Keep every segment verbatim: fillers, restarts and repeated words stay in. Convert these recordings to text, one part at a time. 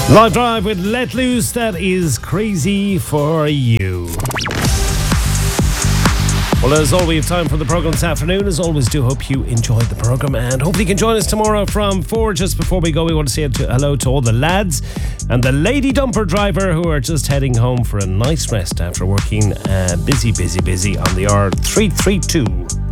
Live Drive with Let Loose, that is Crazy for You. Well, as always, we have time for the programme this afternoon. As always, do hope you enjoyed the programme, and hopefully you can join us tomorrow from four. Just before we go, we want to say hello to all the lads and the lady dumper driver who are just heading home for a nice rest after working uh, busy, busy, busy on the R three thirty-two.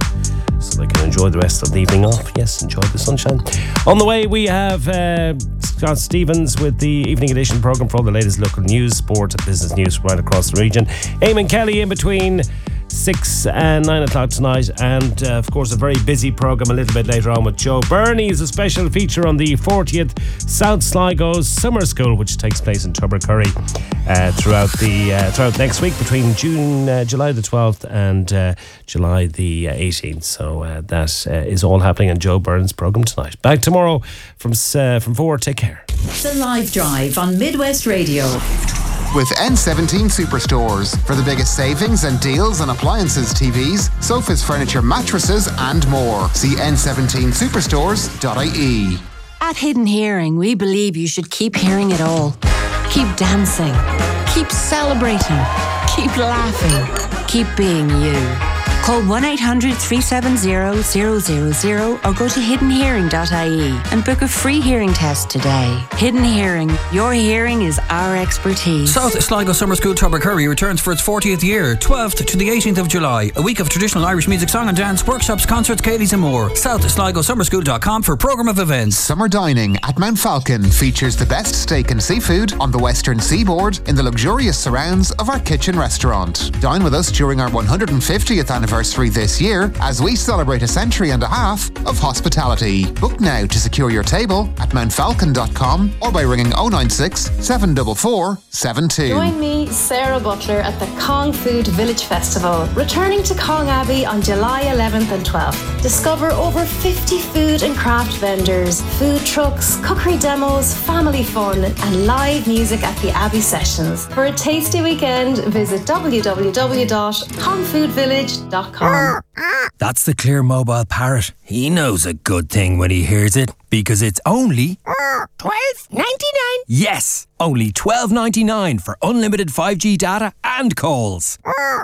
So they can enjoy the rest of the evening off. Yes, enjoy the sunshine. On the way, we have uh, Scott Stevens with the Evening Edition programme for all the latest local news, sport and business news right across the region. Eamon Kelly in between six and nine o'clock tonight, and uh, of course a very busy programme a little bit later on with Joe Burney. Is a special feature on the fortieth South Sligo Summer School, which takes place in Tubbercurry uh, throughout the uh, throughout next week between June, uh, July the twelfth and uh, July the eighteenth. So uh, that uh, is all happening on Joe Byrne's programme tonight. Back tomorrow from uh, from four. Take care. The Live Drive on Midwest Radio. With N seventeen Superstores for the biggest savings and deals on appliances, T Vs, sofas, furniture, mattresses and more. See n seventeen superstores dot I E. At Hidden Hearing, we believe you should keep hearing it all. Keep dancing. Keep celebrating. Keep laughing. Keep being you. Call one eight hundred three seven zero zero zero zero or go to hidden hearing dot I E and book a free hearing test today. Hidden Hearing. Your hearing is our expertise. South Sligo Summer School Tubbercurry returns for its fortieth year, twelfth to the eighteenth of July. A week of traditional Irish music, song and dance, workshops, concerts, Katie's and more. south sligo summer school dot com for programme of events. Summer dining at Mount Falcon features the best steak and seafood on the western seaboard in the luxurious surrounds of our kitchen restaurant. Dine with us during our one hundred fiftieth anniversary this year as we celebrate a century and a half of hospitality. Book now to secure your table at mount falcon dot com or by ringing oh nine six, seven four four, seven two. Join me, Sarah Butler, at the Cong Food Village Festival, returning to Cong Abbey on July eleventh and twelfth. Discover over fifty food and craft vendors, food trucks, cookery demos, family fun and live music at the Abbey Sessions. For a tasty weekend, visit w w w dot cong food village dot com. That's the Clear Mobile Parrot. He knows a good thing when he hears it, because it's only twelve ninety-nine. Yes, only twelve ninety-nine for unlimited five G data and calls.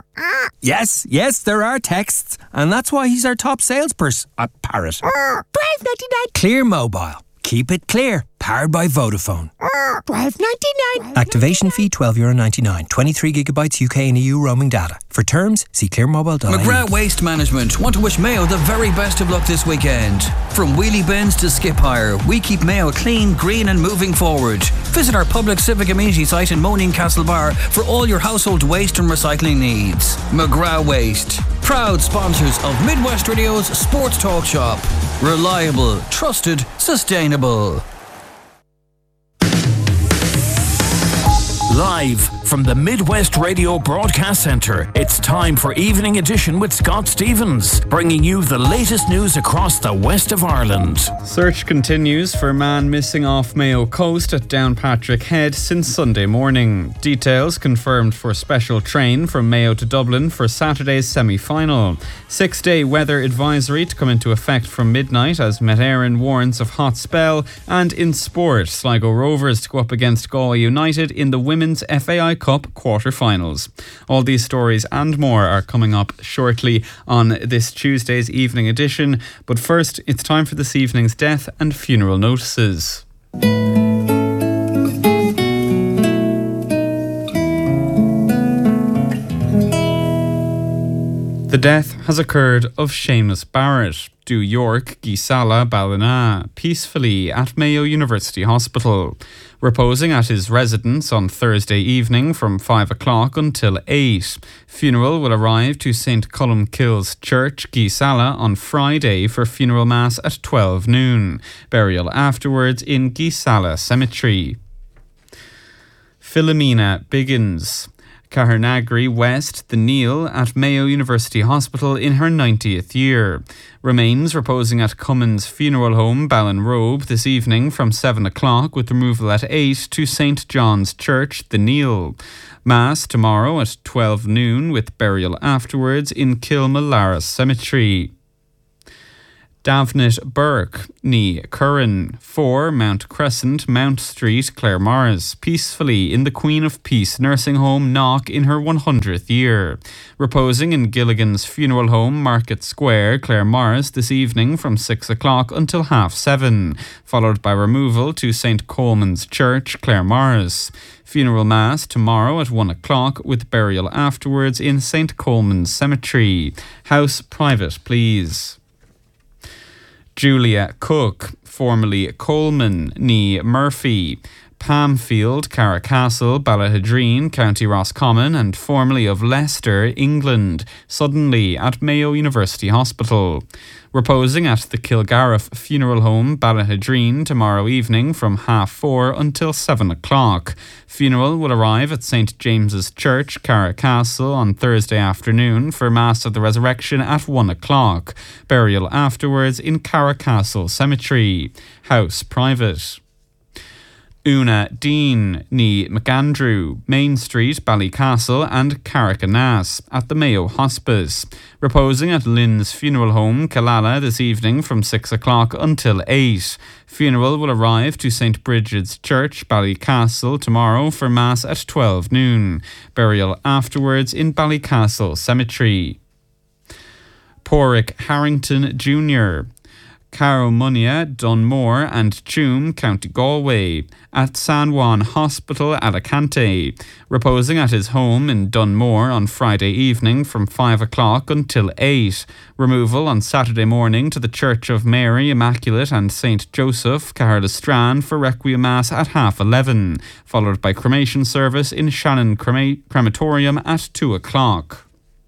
Yes, yes, there are texts, and that's why he's our top salesperson at Parrot. twelve ninety-nine. Clear Mobile. Keep it clear. Powered by Vodafone. twelve ninety-nine. Activation fee twelve euro ninety-nine. twenty-three gigabytes U K and E U roaming data. For terms, see clear mobile dot I E. McGrath Waste Management want to wish Mayo the very best of luck this weekend. From wheelie bins to skip hire, we keep Mayo clean, green and moving forward. Visit our public civic amenity site in Moaning Castle Bar for all your household waste and recycling needs. McGrath Waste, proud sponsors of Midwest Radio's Sports Talk Shop. Reliable, trusted, sustainable. Live from the Midwest Radio Broadcast Centre, it's time for Evening Edition with Scott Stevens, bringing you the latest news across the west of Ireland. Search continues for a man missing off Mayo Coast at Downpatrick Head since Sunday morning. Details confirmed for special train from Mayo to Dublin for Saturday's semi-final. Six-day weather advisory to come into effect from midnight as Met Éireann warns of hot spell. And in sport, Sligo Rovers to go up against Galway United in the Women's F A I Cup quarter-finals. All these stories and more are coming up shortly on this Tuesday's Evening Edition. But first, it's time for this evening's death and funeral notices. The death has occurred of Seamus Barrett, due York, Gisala, Ballina, peacefully at Mayo University Hospital. Reposing at his residence on Thursday evening from five o'clock until eight. Funeral will arrive to Saint Columkille's Church, Gisala, on Friday for funeral mass at twelve noon. Burial afterwards in Gisala Cemetery. Philomena Biggins, Cahernagree West, the Neil at Mayo University Hospital in her ninetieth year. Remains reposing at Cummins Funeral Home, Ballinrobe, this evening from seven o'clock with removal at eight to Saint John's Church, the Neil. Mass tomorrow at twelve noon with burial afterwards in Kilmallara Cemetery. Davnit Burke, ní Curran, four Mount Crescent, Mount Street, Claremorris, peacefully in the Queen of Peace nursing home Knock in her one hundredth year. Reposing in Gilligan's funeral home, Market Square, Claremorris, this evening from six o'clock until half seven, followed by removal to Saint Coleman's Church, Claremorris. Funeral Mass tomorrow at one o'clock with burial afterwards in Saint Coleman's Cemetery. House private, please. Julia Cook, formerly Coleman, ní Murphy, Pamfield, Carracastle, Ballahadreen, County Roscommon, and formerly of Leicester, England, suddenly at Mayo University Hospital. Reposing at the Kilgariff Funeral Home, Ballahadreen, tomorrow evening from half four until seven o'clock. Funeral will arrive at Saint James's Church, Carracastle, on Thursday afternoon for Mass of the Resurrection at one o'clock. Burial afterwards in Carracastle Cemetery. House private. Una Dean, ní McAndrew, Main Street, Ballycastle and Carrickanass at the Mayo Hospice. Reposing at Lynn's Funeral Home, Killala, this evening from six o'clock until eight. Funeral will arrive to Saint Bridget's Church, Ballycastle, tomorrow for Mass at twelve noon. Burial afterwards in Ballycastle Cemetery. Porrick Harrington Junior, Caromunia, Dunmore and Tuam, County Galway, at San Juan Hospital, Alicante, reposing at his home in Dunmore on Friday evening from five o'clock until eight. Removal on Saturday morning to the Church of Mary Immaculate and Saint Joseph, Caherlistran, for Requiem Mass at half eleven, followed by cremation service in Shannon Crema- Crematorium at two o'clock.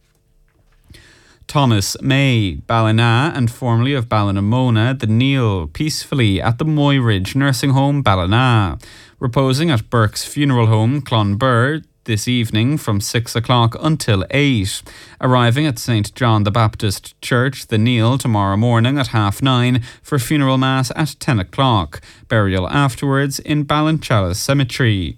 Thomas May, Ballina and formerly of Ballinamona, the Neil, peacefully at the Moyridge Nursing Home, Ballina. Reposing at Burke's Funeral Home, Clonbur, this evening from six o'clock until eight. Arriving at Saint John the Baptist Church, the Neil, tomorrow morning at half nine for funeral mass at ten o'clock. Burial afterwards in Ballinchalice Cemetery.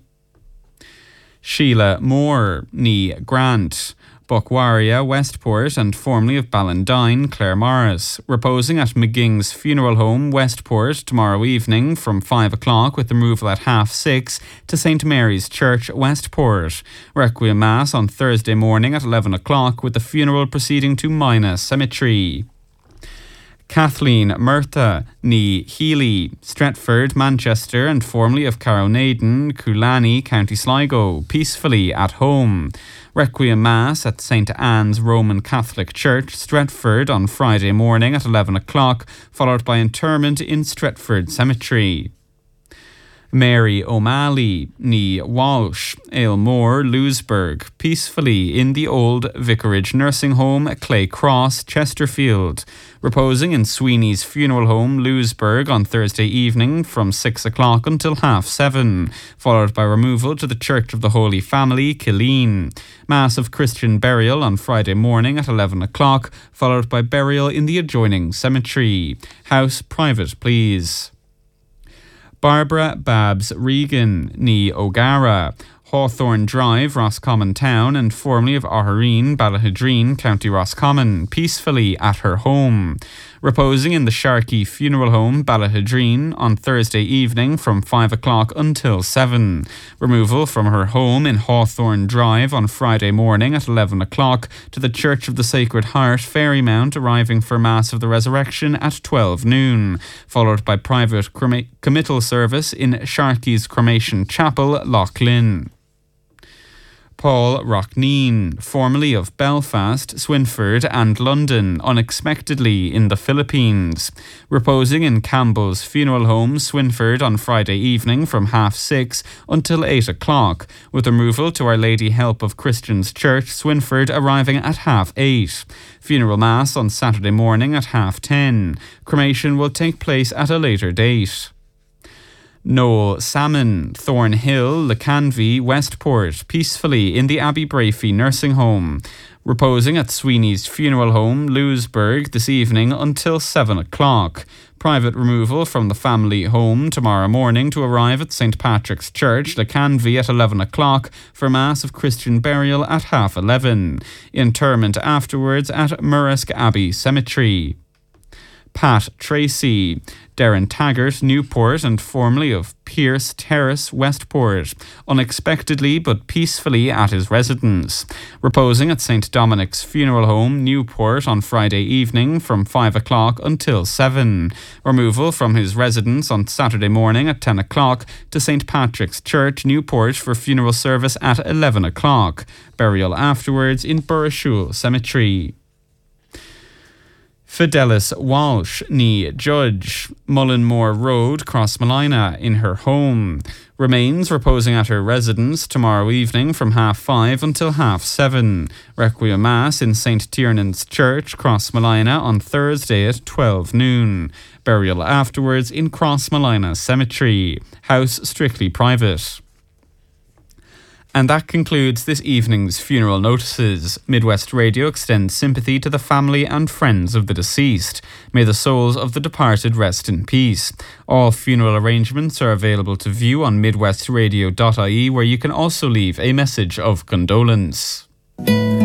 Sheila Moore, ní Grant, Buckwaria, Westport and formerly of Ballandine, Claremorris, reposing at McGing's Funeral Home, Westport, tomorrow evening from five o'clock with removal at half six to Saint Mary's Church, Westport. Requiem Mass on Thursday morning at eleven o'clock with the funeral proceeding to Mina Cemetery. Kathleen Murtha, ní Healy, Stretford, Manchester and formerly of Caronaden, Coolani, County Sligo, peacefully at home. Requiem Mass at Saint Anne's Roman Catholic Church, Stretford, on Friday morning at eleven o'clock, followed by interment in Stretford Cemetery. Mary O'Malley, ní Walsh, Aylmore, Lewisburg, peacefully in the old Vicarage Nursing Home, Clay Cross, Chesterfield. Reposing in Sweeney's Funeral Home, Lewisburg, on Thursday evening from six o'clock until half seven, followed by removal to the Church of the Holy Family, Killeen. Mass of Christian burial on Friday morning at eleven o'clock, followed by burial in the adjoining cemetery. House private, please. Barbara Babs Regan, ní O'Gara, Hawthorne Drive, Roscommon Town and formerly of Ohareen, Ballahadreen, County Roscommon, peacefully at her home. Reposing in the Sharkey Funeral Home, Ballahadreen, on Thursday evening from five o'clock until seven. Removal from her home in Hawthorne Drive on Friday morning at eleven o'clock to the Church of the Sacred Heart, Ferrymount, arriving for Mass of the Resurrection at twelve noon, followed by private crema- committal service in Sharkey's Cremation Chapel, Loughlin. Paul Rockneen, formerly of Belfast, Swinford and London, unexpectedly in the Philippines. Reposing in Campbell's Funeral Home, Swinford, on Friday evening from half six until eight o'clock, with removal to Our Lady Help of Christians Church, Swinford, arriving at half eight. Funeral Mass on Saturday morning at half ten. Cremation will take place at a later date. Noel Salmon, Thornhill, Lecanvy, Westport, peacefully in the Abbey Brafey Nursing Home. Reposing at Sweeney's Funeral Home, Lewisburg, this evening until seven o'clock. Private removal from the family home tomorrow morning to arrive at Saint Patrick's Church, Lecanvy, at eleven o'clock for Mass of Christian burial at half eleven. Interment afterwards at Murrisk Abbey Cemetery. Pat Tracy. Darren Taggart, Newport, and formerly of Pierce Terrace, Westport, unexpectedly but peacefully at his residence. Reposing at Saint Dominic's Funeral Home, Newport, on Friday evening from five o'clock until seven. Removal from his residence on Saturday morning at ten o'clock to Saint Patrick's Church, Newport, for funeral service at eleven o'clock. Burial afterwards in Burrishoole Cemetery. Fidelis Walsh, ní judge, Mullenmore Road, Crossmolina, in her home. Remains reposing at her residence tomorrow evening from half five until half seven. Requiem Mass in Saint Tiernan's Church, Crossmolina, on Thursday at twelve noon. Burial afterwards in Crossmolina Cemetery. House strictly private. And that concludes this evening's funeral notices. Midwest Radio extends sympathy to the family and friends of the deceased. May the souls of the departed rest in peace. All funeral arrangements are available to view on midwestradio dot I E, where you can also leave a message of condolence.